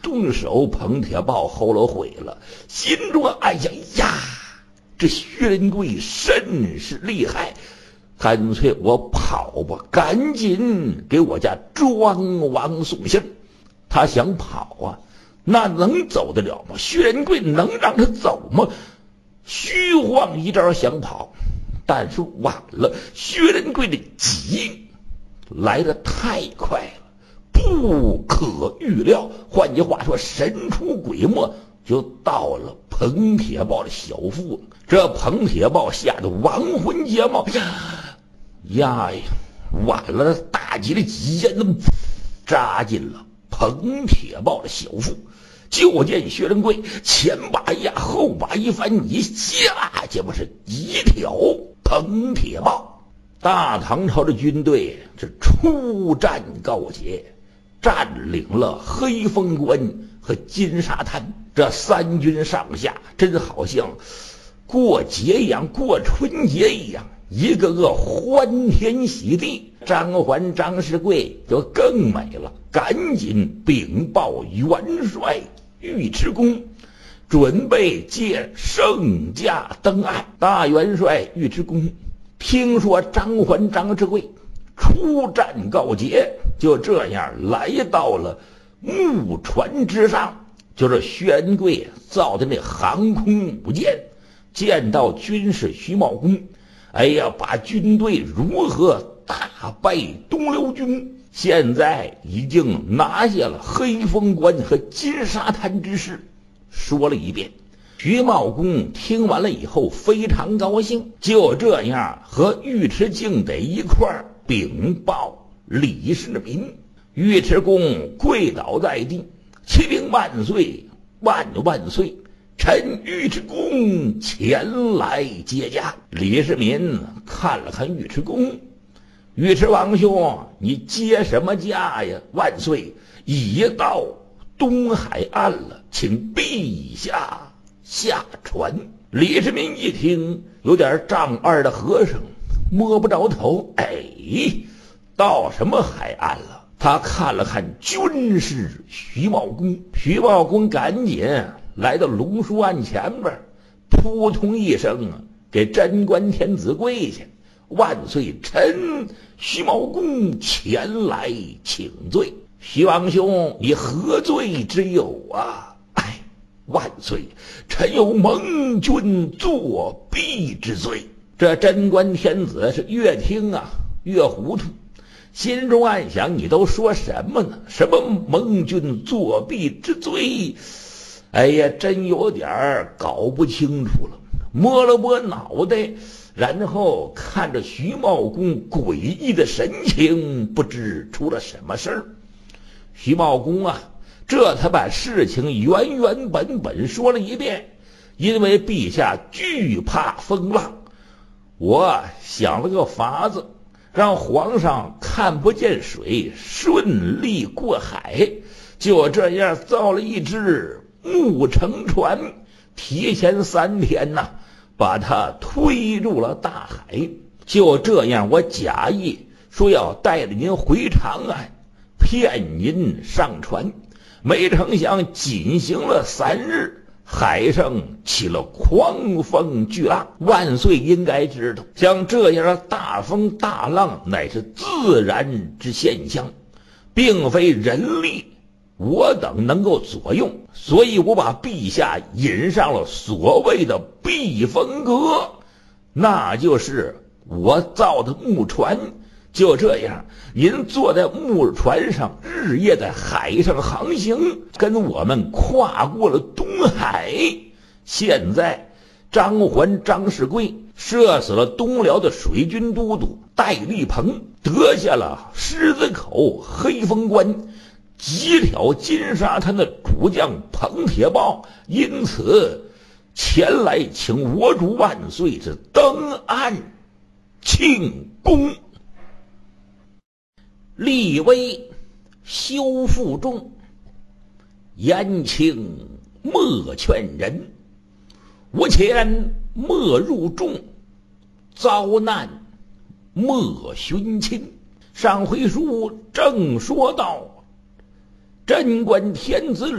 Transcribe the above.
动手彭铁豹后了悔了，心中暗想：呀，这薛仁贵甚是厉害，干脆我跑吧，赶紧给我家庄王送信。他想跑啊，那能走得了吗？薛仁贵能让他走吗？虚晃一招想跑，但是晚了，薛仁贵的急来得太快了，不可预料。换句话说，神出鬼没就到了彭铁豹的小腹。这彭铁豹吓得亡魂皆冒，呀，晚了，大吉的急箭子扎进了彭铁豹的小腹。就见薛仁贵前把一压，后把一翻，一下就不是一条彭铁豹。大唐朝的军队这出战告捷，占领了黑风关和金沙滩。这三军上下真好像过节一样，过春节一样，一个个欢天喜地。张环、张世贵就更美了，赶紧禀报元帅尉迟恭，准备借圣驾登岸。大元帅尉迟恭听说张环、张世贵出战告捷，就这样来到了木船之上，就是薛仁贵造的那航空母舰。见到军师徐茂公，哎呀，把军队如何大败东辽军，现在已经拿下了黑风关和金沙滩之事，说了一遍。徐茂公听完了以后非常高兴，就这样和尉迟敬德一块儿禀报李世民。尉迟恭跪倒在地：“启禀万岁，万万岁！臣尉迟恭前来接驾。”李世民看了看尉迟恭：“尉迟王兄，你接什么驾呀？万岁已到东海岸了，请陛下下船。”李世民一听，有点丈二的和尚摸不着头，到什么海岸了？他看了看军师徐茂公，徐茂公赶紧来到龙书案前边，扑通一声给贞观天子跪下：“万岁，臣徐茂公前来请罪。”“徐王兄，你何罪之有啊？”“万岁，臣有蒙君作弊之罪。”这贞观天子是越听越糊涂，心中暗想：你都说什么呢？什么蒙君作弊之罪？真有点搞不清楚了。摸了摸脑袋，然后看着徐茂公诡异的神情，不知出了什么事儿。徐茂公这才把事情原原本本说了一遍。因为陛下惧怕风浪，我想了个法子，让皇上看不见水，顺利过海。就这样造了一只木乘船，提前3天把它推入了大海。就这样，我假意说要带着您回长安，骗您上船，没成想仅行了3日，海上起了狂风巨浪。万岁应该知道，像这样的大风大浪乃是自然之现象，并非人力我等能够左右，所以我把陛下引上了所谓的避风阁，那就是我造的木船。就这样，您坐在木船上，日夜在海上航行，跟我们跨过了东海。现在张环、张世贵射死了东辽的水军都督戴笠鹏，得下了狮子口、黑风关，几条金沙滩的主将彭铁豹，因此前来请我主万岁是登岸庆功。立威修复中，言轻莫劝人，无钱莫入众，遭难莫寻亲。上回书正说到贞观天子